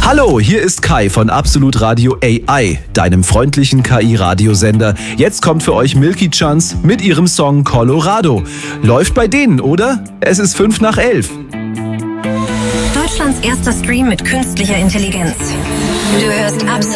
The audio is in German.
Hallo, hier ist Kai von Absolut Radio AI, deinem freundlichen KI-Radiosender. Jetzt kommt für euch Milky Chance mit ihrem Song Colorado. Läuft bei denen, oder? Es ist 11:05. Deutschlands erster Stream mit künstlicher Intelligenz. Du hörst Absolut